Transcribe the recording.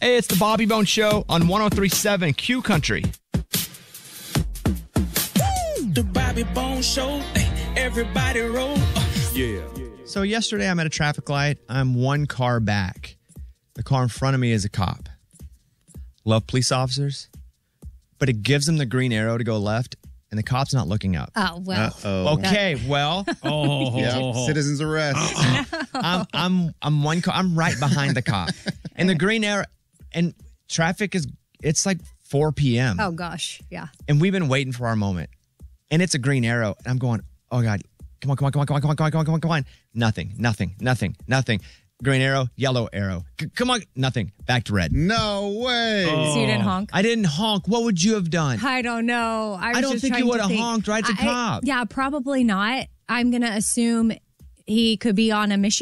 Hey, it's the Bobby Bones Show on 103.7 Q Country. The Bobby Bones Show. Everybody roll. Yeah. So yesterday I'm at a traffic light. I'm one car back. The car in front of me is a cop. Love police officers, but it gives them the green arrow to go left, and the cop's not looking up. Oh, well. Okay, well. Citizens arrest. I'm one car. I'm right behind the cop, and the green arrow, and traffic it's like 4 p.m. Oh, gosh. Yeah. And we've been waiting for our moment, and it's a green arrow, and I'm going, oh God, come on. Nothing. Green arrow, yellow arrow. Come on. Nothing. Back to red. No way. So you didn't honk? I didn't honk. What would you have done? I don't know. I don't think you would have honked, right? It's a cop. Yeah, probably not. I'm going to assume he could be on a mission.